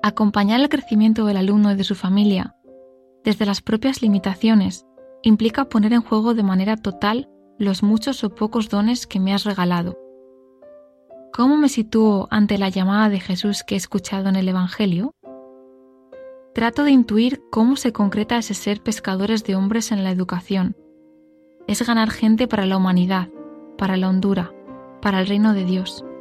Acompañar el crecimiento del alumno y de su familia, desde las propias limitaciones, implica poner en juego de manera total los muchos o pocos dones que me has regalado. ¿Cómo me sitúo ante la llamada de Jesús que he escuchado en el Evangelio? Trato de intuir cómo se concreta ese ser pescadores de hombres en la educación. Es ganar gente para la humanidad, para la hondura, para el reino de Dios.